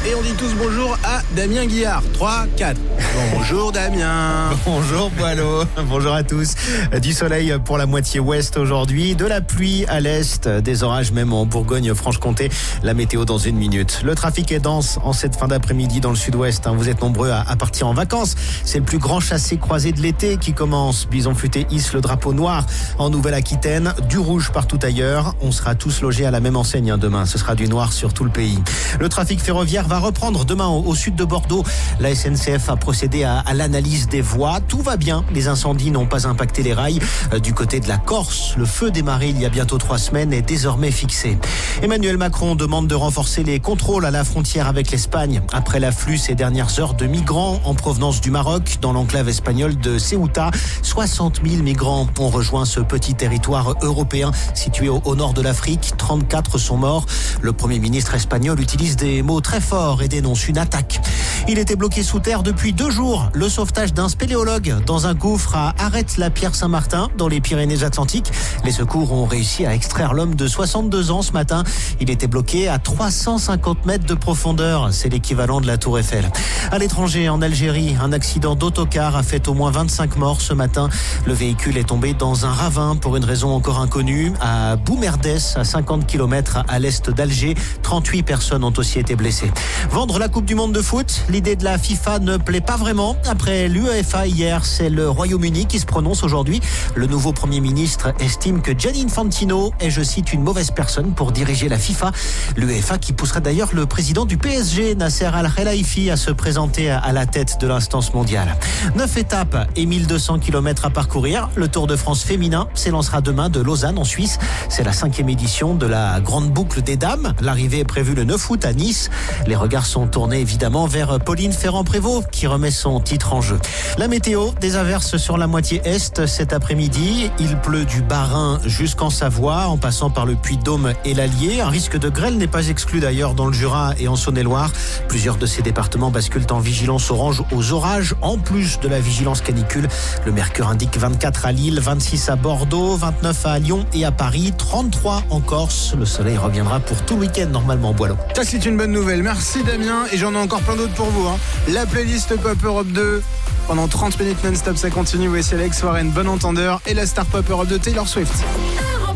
Et on dit tous bonjour à Damien Guillard. 3, 4. Bonjour Damien. Bonjour Boileau, bonjour à tous. Du soleil pour la moitié ouest aujourd'hui, de la pluie à l'est, des orages même en Bourgogne-Franche-Comté. La météo dans une minute. Le trafic est dense en cette fin d'après-midi dans le sud-ouest. Vous êtes nombreux à partir en vacances. C'est le plus grand chassé-croisé de l'été qui commence. Bison Futé hisse le drapeau noir en Nouvelle-Aquitaine, du rouge partout ailleurs. On sera tous logés à la même enseigne demain. Ce sera du noir sur tout le pays. Le trafic ferroviaire va reprendre demain au sud de Bordeaux. La SNCF a procédé à l'analyse des voies. Tout va bien. Les incendies n'ont pas impacté les rails. Du côté de la Corse, le feu démarré il y a bientôt 3 semaines est désormais fixé. Emmanuel Macron demande de renforcer les contrôles à la frontière avec l'Espagne. Après l'afflux ces dernières heures de migrants en provenance du Maroc dans l'enclave espagnole de Ceuta, 60 000 migrants ont rejoint ce petit territoire européen situé au nord de l'Afrique. 34 sont morts. Le Premier ministre espagnol utilise des mots très forts et dénonce une attaque. Il était bloqué sous terre depuis 2 jours. Le sauvetage d'un spéléologue dans un gouffre à Arrête-la-Pierre-Saint-Martin, dans les Pyrénées-Atlantiques. Les secours ont réussi à extraire l'homme de 62 ans ce matin. Il était bloqué à 350 mètres de profondeur. C'est l'équivalent de la Tour Eiffel. À l'étranger, en Algérie, un accident d'autocar a fait au moins 25 morts ce matin. Le véhicule est tombé dans un ravin pour une raison encore inconnue. À Boumerdès, à 50 km à l'est d'Alger, 38 personnes ont aussi été blessées. Vendre la Coupe du Monde de foot, l'idée de la FIFA ne plaît pas vraiment. Après l'UEFA hier, c'est le Royaume-Uni qui se prononce aujourd'hui. Le nouveau Premier ministre estime que Gianni Infantino est, je cite, une mauvaise personne pour diriger la FIFA. L'UEFA qui poussera d'ailleurs le président du PSG, Nasser Al-Khelaifi, à se présenter à la tête de l'instance mondiale. 9 étapes et 1200 km à parcourir. Le Tour de France féminin s'élancera demain de Lausanne en Suisse. C'est la 5e édition de la Grande Boucle des Dames. L'arrivée est prévue le 9 août à Nice. Les regards sont tournés évidemment vers Pauline Ferrand-Prévôt qui remet son titre en jeu. La météo, des averses sur la moitié est cet après-midi. Il pleut du Bas-Rhin jusqu'en Savoie, en passant par le Puy-de-Dôme et l'Allier. Un risque de grêle n'est pas exclu d'ailleurs dans le Jura et en Saône-et-Loire. Plusieurs de ces départements basculent en vigilance orange aux orages, en plus de la vigilance canicule. Le mercure indique 24 à Lille, 26 à Bordeaux, 29 à Lyon et à Paris, 33 en Corse. Le soleil reviendra pour tout le week-end normalement, Boileau. Ça, c'est une bonne nouvelle. Merci Damien. Et j'en ai encore plein d'autres pour vous. La playlist Pop Europe 2. Pendant 30 minutes non-stop, ça continue. Voici Alex Warren, Bon Entendeur et la star Pop Europe 2 Taylor Swift.